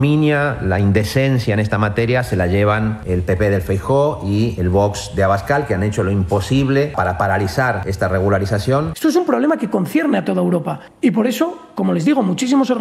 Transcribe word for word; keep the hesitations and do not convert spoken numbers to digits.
Miña, la indecencia en esta materia se la llevan el P P del Feijóo y el Vox de Abascal, que han hecho lo imposible para paralizar esta regularización. Esto es un problema que concierne a toda Europa y por eso, como les digo, muchísimos